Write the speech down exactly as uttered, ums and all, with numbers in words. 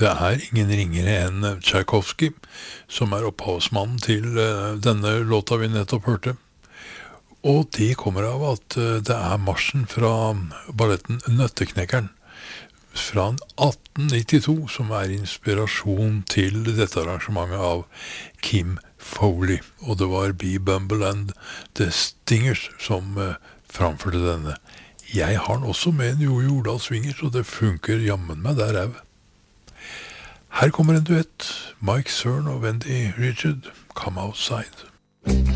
Det er ingen ringere enn Tchaikovsky, som er opphavsmannen til uh, denne låta vi nettopp hørte. Og det kommer av at uh, det er marsjen fra balletten Nøtteknekkeren fra atten nittito som er inspirasjon til dette arrangementet av Kim Foley. Og det var Bee Bumble and The Stingers som uh, framførte denne. Jeg har den også med en Jojo Jordal Swingers, og det funker jammen meg der au. Her kommer en duett, Mike Cern og Wendy Richard, Come Outside.